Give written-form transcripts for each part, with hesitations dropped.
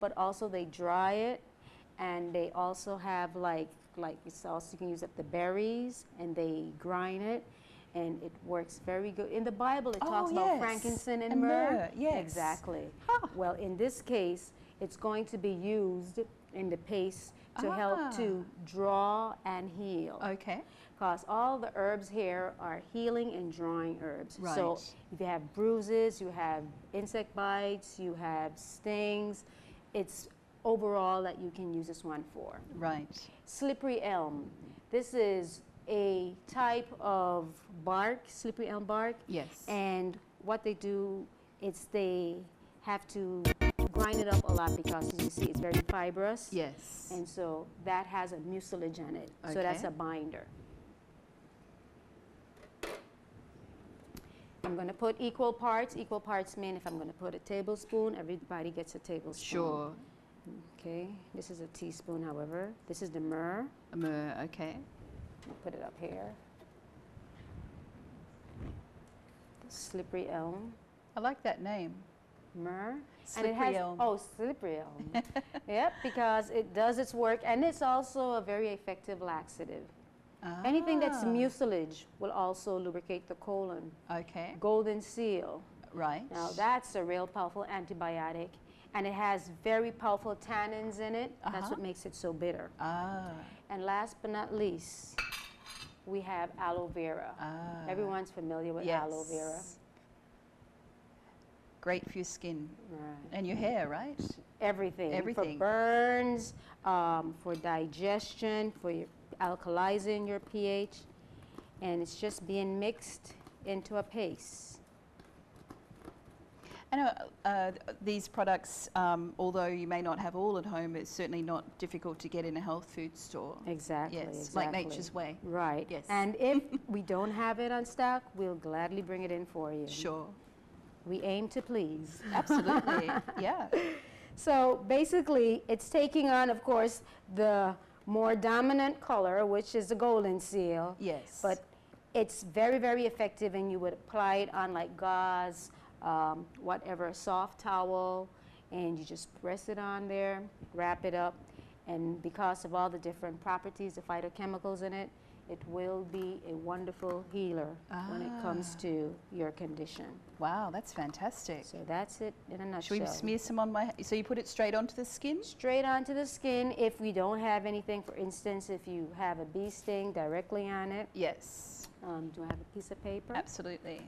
but also they dry it, and they also have like it's also, you can use up the berries and they grind it, and it works very good. In the Bible, it talks about frankincense and myrrh. Yes. Exactly. Huh. Well, in this case, it's going to be used in the paste to help to draw and heal. Okay. Because all the herbs here are healing and drawing herbs. Right. So if you have bruises, you have insect bites, you have stings, it's overall that you can use this one for. Right. Slippery elm. This is a type of bark, slippery elm bark. Yes. And what they do is they have to grind it up a lot because, as you see, it's very fibrous. Yes. And so that has a mucilage in it. Okay. So that's a binder. I'm going to put equal parts. Equal parts mean if I'm going to put a tablespoon, everybody gets a tablespoon. Sure. Okay. This is a teaspoon, however. This is the myrrh. Myrrh, okay. I'll put it up here. Slippery elm. I like that name. Myrrh. Slippery elm. Oh, slippery elm. Yep, because it does its work, and it's also a very effective laxative. Anything that's mucilage will also lubricate the colon. Okay. Golden seal. Right. Now that's a real powerful antibiotic, and it has very powerful tannins in it. That's what makes it so bitter. And last but not least, we have aloe vera. Everyone's familiar with aloe vera. Great for your skin. Right. And your hair, right? Everything. Everything. For burns, for digestion, for your alkalizing your pH, and it's just being mixed into a paste. I know these products, although you may not have all at home, it's certainly not difficult to get in a health food store. Exactly. Yes, exactly. like Nature's Way. Right. Yes. And if we don't have it on stock, we'll gladly bring it in for you. Sure. We aim to please. Absolutely. Yeah. So basically, it's taking on, of course, the more dominant color, which is the golden seal. Yes. But it's very, very effective, and you would apply it on like gauze, whatever, soft towel, and you just press it on there, wrap it up, and because of all the different properties, the phytochemicals in it, it will be a wonderful healer when it comes to your condition. Wow, that's fantastic. So that's it in a nutshell. Should we smear some on my, so you put it straight onto the skin? Straight onto the skin. If we don't have anything, for instance, if you have a bee sting directly on it. Yes. Do I have a piece of paper? Absolutely.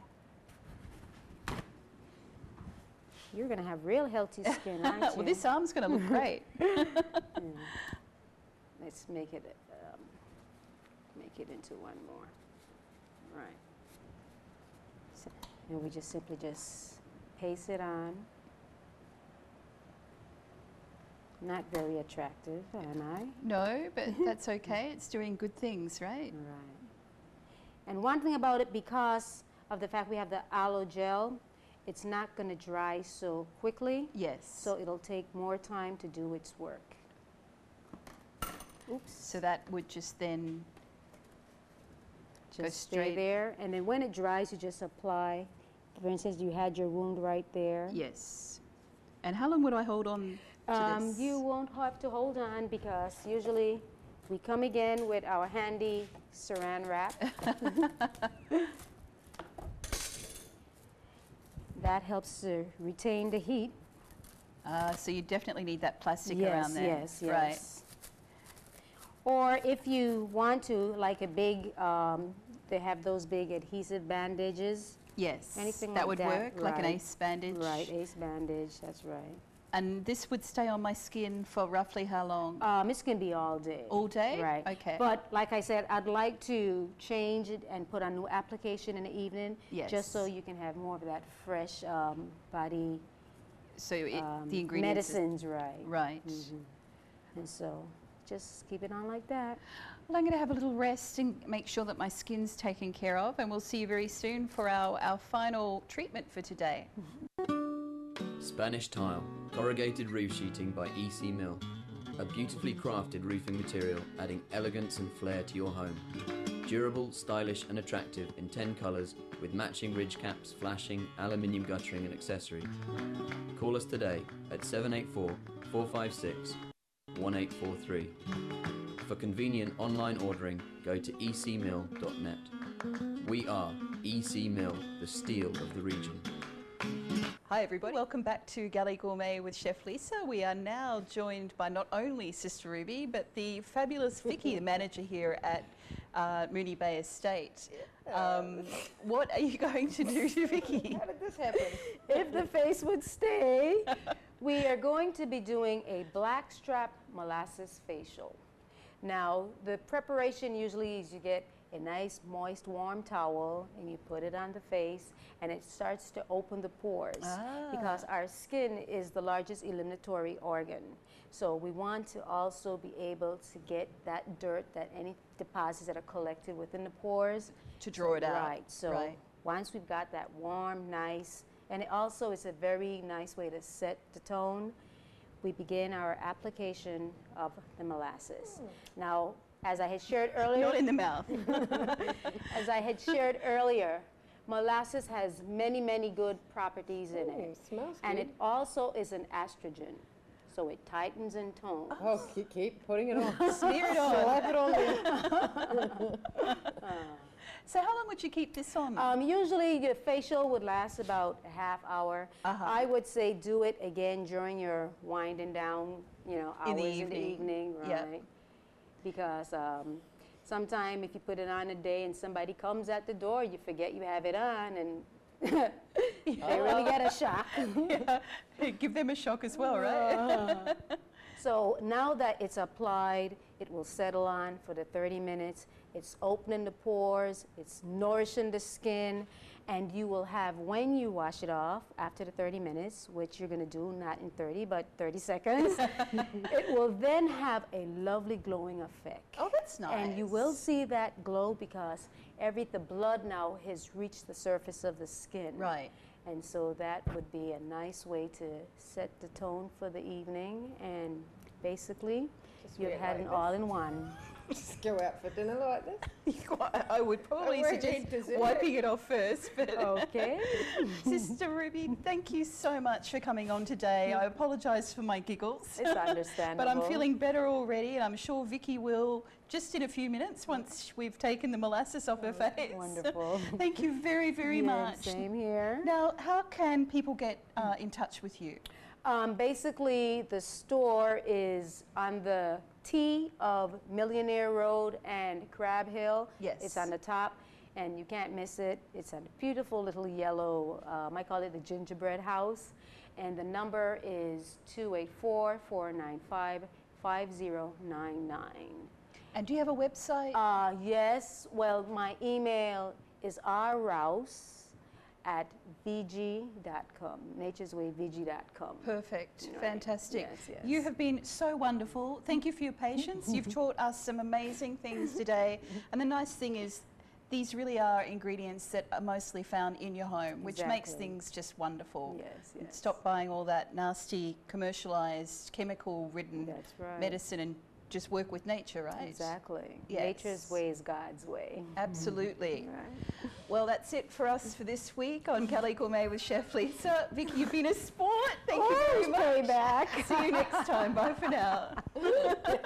You're going to have real healthy skin, aren't you? Well, this arm's going to look great. Let's make it into one more. Right. So, and we just simply just paste it on. Not very attractive, am I? No, but that's okay. It's doing good things, right? Right. And one thing about it, because of the fact we have the aloe gel, it's not going to dry so quickly. Yes. So it'll take more time to do its work. Oops. So that would just then go Just stay straight there, and then when it dries, you just apply. For instance, you had your wound right there. Yes. And how long would I hold on to this? You won't have to hold on, because usually we come again with our handy saran wrap. That helps to retain the heat. So you definitely need that plastic Yes, around there. yes, yes. Right. Or if you want to, like a big, they have those big adhesive bandages. Yes. Anything that like would that, work, like an right. ACE bandage. Right, ACE bandage, that's right. And this would stay on my skin for roughly how long? It's going to be all day. All day? Right. Okay. But like I said, I'd like to change it and put a new application in the evening. Yes. Just so you can have more of that fresh body So the ingredients. medicines, right. Right. And so just keep it on like that. Well, I'm going to have a little rest and make sure that my skin's taken care of, and we'll see you very soon for our final treatment for today. Spanish Tile, corrugated roof sheeting by EC Mill. A beautifully crafted roofing material adding elegance and flair to your home. Durable, stylish and attractive in 10 colours with matching ridge caps, flashing, aluminium guttering and accessories. Call us today at 784 456 1843. For convenient online ordering, go to ecmill.net. We are EC Mill, the steel of the region. Hi everybody, welcome back to Galley Gourmet with Chef Lisa. We are now joined by not only Sister Ruby, but the fabulous Vicky, the manager here at Moonee Bay Estate. What are you going to do to Vicky? How did this happen? If the face would stay, we are going to be doing a blackstrap molasses facial. Now, the preparation usually is you get a nice, moist, warm towel and you put it on the face and it starts to open the pores because our skin is the largest eliminatory organ. So we want to also be able to get that dirt, that any deposits that are collected within the pores. To draw it out. Right, so once we've got that warm, nice, and it also is a very nice way to set the tone, we begin our application of the molasses. Now, as I had shared earlier, Not in the mouth. as I had shared earlier, molasses has many, many good properties in it. Smells And good. it also is an estrogen, so it tightens and tones. Oh, keep putting it on. Smear it on. Slap it on there. So how long would you keep this on? Usually your facial would last about a half hour. I would say do it again during your winding down, hours In the in the evening, right? Yep. Because sometime if you put it on a day and somebody comes at the door, you forget you have it on and they really get a shock. Give them a shock as well, right? So now that it's applied, it will settle on for the 30 minutes. It's opening the pores, it's nourishing the skin, and you will have, when you wash it off after the 30 minutes, which you're gonna do not in 30, but 30 seconds, it will then have a lovely glowing effect. Oh, that's nice. And you will see that glow because the blood now has reached the surface of the skin. Right. And so that would be a nice way to set the tone for the evening, and basically you've wear it had like an this. all-in-one. Just go out for dinner like this. I would probably I won't suggest eat dessert. wiping it off first. But Okay. Sister Ruby, thank you so much for coming on today. I apologise for my giggles. It's understandable. But I'm feeling better already, and I'm sure Vicky will just in a few minutes once we've taken the molasses off her face. Wonderful. Thank you very, very Yeah, much. Same here. Now, how can people get in touch with you? Basically, the store is on the T of Millionaire Road and Crab Hill. Yes. It's on the top, and you can't miss it. It's a beautiful little yellow, I call it the gingerbread house, and the number is 284-495-5099. And do you have a website? Yes, well, my email is rrouse@vg.com, natureswayvg.com. Perfect. Right. Fantastic. Yes, yes. You have been so wonderful. Thank you for your patience. You've taught us some amazing things today. And the nice thing is, these really are ingredients that are mostly found in your home, which makes Exactly. things just wonderful. Yes, And yes. stop buying all that nasty, commercialized, chemical-ridden That's right. medicine and just work with nature, right? Exactly. Yes. Nature's way is God's way. Absolutely. Right. Well, that's it for us for this week on Galley Gourmet with Chef Lisa. Vicky, you've been a sport. Thank you very much. Payback. See you next time. Bye for now.